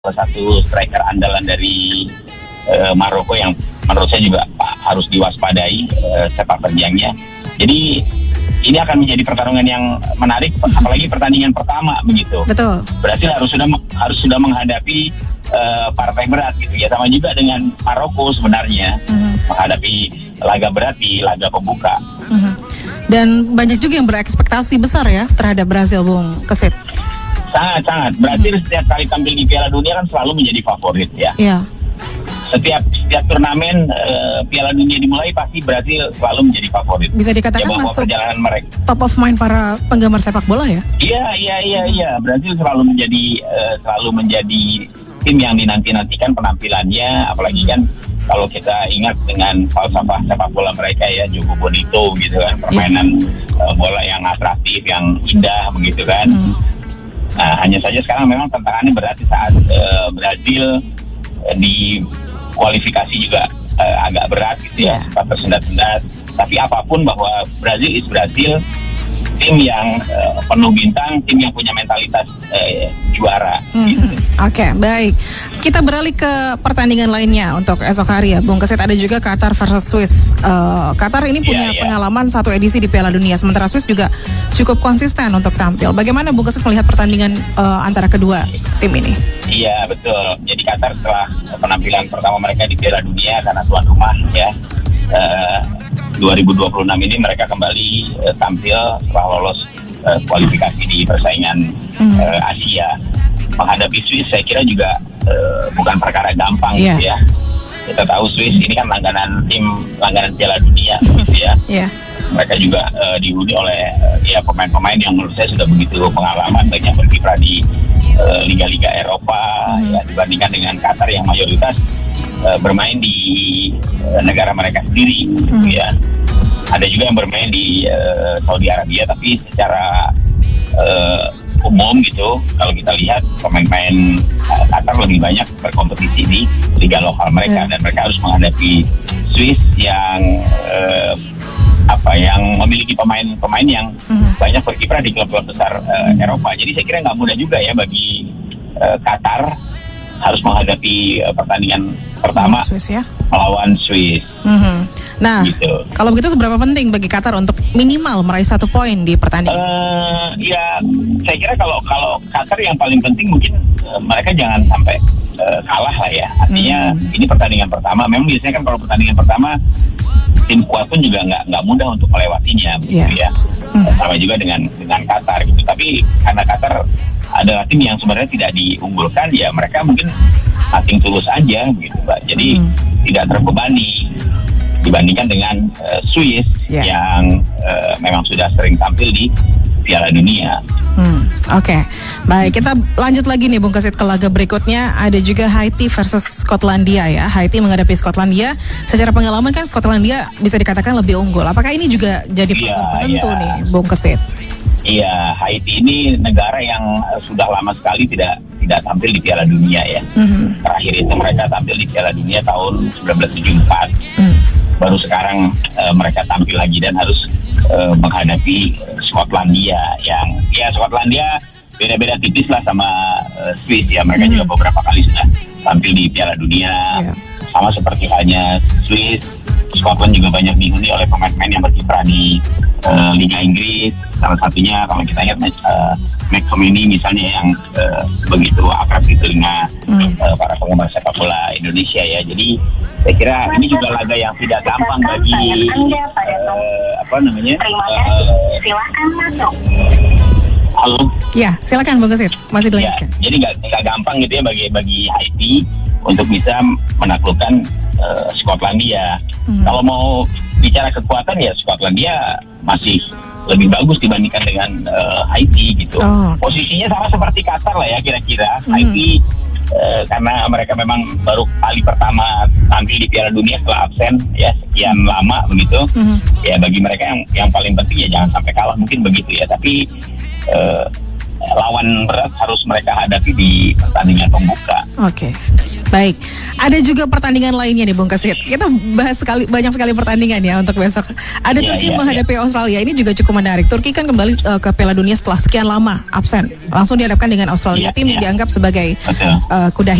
salah satu striker andalan dari Maroko yang menurut saya juga harus diwaspadai sepak terjangnya. Jadi ini akan menjadi pertarungan yang menarik, apalagi pertandingan pertama begitu. Betul. Brasil harus sudah menghadapi partai berat gitu ya, sama juga dengan Maroko sebenarnya menghadapi laga berat di laga pembuka. Dan banyak juga yang berekspektasi besar ya terhadap Brasil, Bung Kesit. Sangat. Brasil setiap kali tampil di Piala Dunia kan selalu menjadi favorit ya. Iya. Setiap turnamen Piala Dunia dimulai pasti Brasil selalu menjadi favorit. Bisa dikatakan ya, masuk perjalanan mereka top of mind para penggemar sepak bola ya? Iya. Brasil selalu menjadi tim yang dinanti-nantikan penampilannya, apalagi kan kalau kita ingat dengan falsafah sepak bola mereka ya, Jogo Bonito gitu kan, permainan bola yang atraktif, yang indah begitu kan. Nah, hanya saja sekarang memang tantangannya berat saat Brasil di kualifikasi juga agak berat gitu ya, tersendat-sendat. Tapi apapun bahwa Brasil is Brasil, tim yang penuh bintang, tim yang punya mentalitas juara. Gitu. Oke, baik. Kita beralih ke pertandingan lainnya untuk esok hari ya, Bung Kesit. Ada juga Qatar versus Swiss. Qatar ini punya pengalaman satu edisi di Piala Dunia, sementara Swiss juga cukup konsisten untuk tampil. Bagaimana Bung Kesit melihat pertandingan antara kedua tim ini? Iya, betul. Jadi Qatar setelah penampilan pertama mereka di Piala Dunia karena tuan rumah ya, 2026 ini mereka kembali tampil setelah lolos kualifikasi di persaingan Asia. Menghadapi Swiss saya kira juga bukan perkara gampang gitu ya. Kita tahu Swiss ini kan langganan Piala Dunia gitu ya. Mereka juga dihuni oleh pemain-pemain yang menurut saya sudah begitu pengalaman, banyak berkiprah di liga-liga Eropa ya, dibandingkan dengan Qatar yang mayoritas bermain di negara mereka sendiri gitu ya. Ada juga yang bermain di Saudi Arabia, tapi secara umum gitu kalau kita lihat pemain-pemain Qatar lebih banyak berkompetisi di liga lokal mereka, dan mereka harus menghadapi Swiss yang yang memiliki pemain-pemain yang banyak berkiprah di klub-klub besar Eropa. Jadi saya kira nggak mudah juga ya bagi Qatar harus menghadapi pertandingan pertama Swiss ya, melawan Swiss. Nah, gitu. Kalau begitu seberapa penting bagi Qatar untuk minimal meraih 1 poin di pertandingan? Ya, saya kira kalau Qatar yang paling penting mungkin mereka jangan sampai kalah lah ya. Artinya ini pertandingan pertama. Memang biasanya kan kalau pertandingan pertama tim kuat pun juga nggak mudah untuk melewatinya, gitu ya. Sama juga dengan Qatar gitu. Tapi karena Qatar adalah tim yang sebenarnya tidak diunggulkan, ya mereka mungkin nothing tulus aja gitu, Mbak. Jadi tidak terbebani dibandingkan dengan Swiss yang memang sudah sering tampil di Piala Dunia. Oke. Baik, kita lanjut lagi nih Bung Kesit ke laga berikutnya. Ada juga Haiti versus Skotlandia ya. Haiti menghadapi Skotlandia. Secara pengalaman kan Skotlandia bisa dikatakan lebih unggul. Apakah ini juga jadi faktor penentu nih Bung Kesit? Iya, Haiti ini negara yang sudah lama sekali tidak tampil di Piala Dunia ya. Terakhir itu mereka tampil di Piala Dunia tahun 1974. Baru sekarang mereka tampil lagi dan harus menghadapi Skotlandia yang Skotlandia beda-beda tipis lah sama Swiss ya. Mereka juga beberapa kali sudah tampil di Piala Dunia. Sama seperti halnya Swiss, Scotland juga banyak dihuni oleh pemain-pemain yang berkiprah di Liga Inggris. Salah satunya kalau kita ingat McTominay misalnya yang begitu akrab di telinga para penggemar sepak bola Indonesia ya. Jadi saya kira ini juga laga yang tidak gampang bagi silakan masuk. Halo. Ya, silakan Bung Kesit, masih dilanjutkan. Ya, jadi nggak gampang gitu ya bagi Haiti untuk bisa menaklukkan Skotlandia. Kalau mau bicara kekuatan ya Skotlandia masih lebih bagus dibandingkan dengan Haiti gitu. Posisinya sama seperti Qatar lah ya kira-kira. Haiti karena mereka memang baru kali pertama tampil di Piala Dunia setelah absen ya sekian lama begitu. Ya bagi mereka yang paling penting ya jangan sampai kalah, mungkin begitu ya. Tapi lawan berat harus mereka hadapi di pertandingan pembuka. Oke. Baik, ada juga pertandingan lainnya nih Bung Kesit. Kita bahas banyak sekali pertandingan ya untuk besok. Ada Turki menghadapi Australia, ini juga cukup menarik. Turki kan kembali ke Piala Dunia setelah sekian lama absen. Langsung dihadapkan dengan Australia, tim yang dianggap sebagai kuda